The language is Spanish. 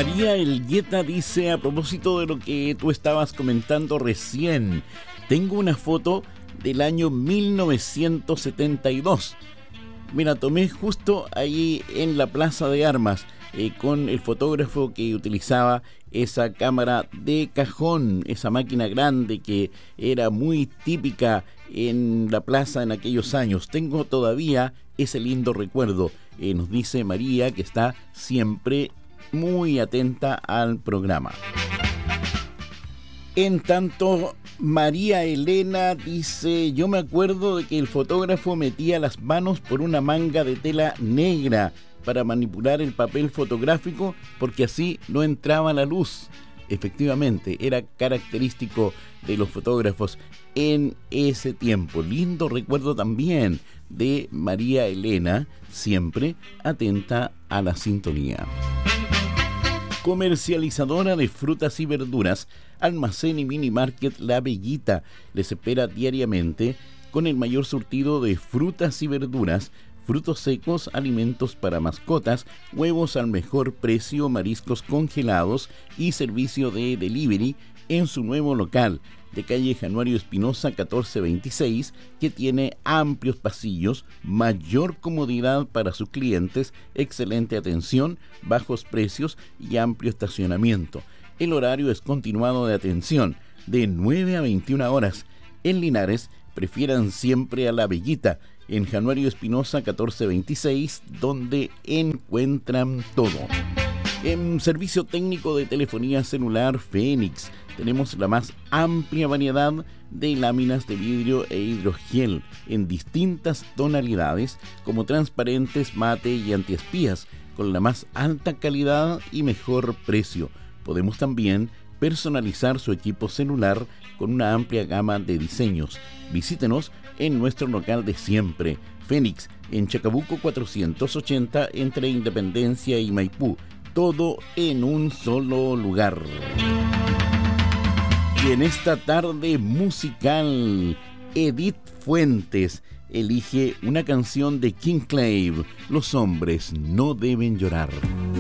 María Elgueta dice, a propósito de lo que tú estabas comentando recién, tengo una foto del año 1972. Mira, tomé justo ahí en la Plaza de Armas con el fotógrafo que utilizaba esa cámara de cajón, esa máquina grande que era muy típica en la plaza en aquellos años. Tengo todavía ese lindo recuerdo. Nos dice María, que está siempre muy atenta al programa. En tanto, María Elena dice, yo me acuerdo de que el fotógrafo metía las manos por una manga de tela negra para manipular el papel fotográfico porque así no entraba la luz. Efectivamente, era característico de los fotógrafos en ese tiempo. Lindo recuerdo también de María Elena, siempre atenta a la sintonía. Comercializadora de frutas y verduras, Almacén y Mini Market La Veguita les espera diariamente con el mayor surtido de frutas y verduras, frutos secos, alimentos para mascotas, huevos al mejor precio, mariscos congelados y servicio de delivery en su nuevo local de calle Januario Espinosa 1426, que tiene amplios pasillos, mayor comodidad para sus clientes, excelente atención, bajos precios y amplio estacionamiento. El horario es continuado de atención, de 9 a 21 horas. En Linares, prefieran siempre a La Veguita, en Januario Espinosa 1426, donde encuentran todo. En servicio técnico de telefonía celular Fénix, tenemos la más amplia variedad de láminas de vidrio e hidrogel en distintas tonalidades, como transparentes, mate y antiespías, con la más alta calidad y mejor precio. Podemos también personalizar su equipo celular con una amplia gama de diseños. Visítenos en nuestro local de siempre, Fénix, en Chacabuco 480, entre Independencia y Maipú. Todo en un solo lugar. Y en esta tarde musical, Edith Fuentes elige una canción de King Clave, Los hombres no deben llorar.